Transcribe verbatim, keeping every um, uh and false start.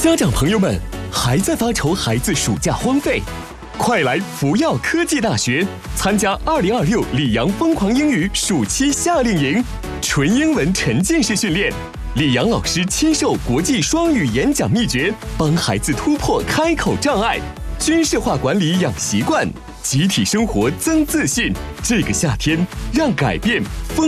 家长朋友们，还在发愁孩子暑假荒废？快来福耀科技大学参加二零二六里昂疯狂英语暑期夏令营，纯英文沉浸式训练，里昂老师亲授国际双语演讲秘诀，帮孩子突破开口障碍，军事化管理养习惯，集体生活增自信。这个夏天，让改变丰。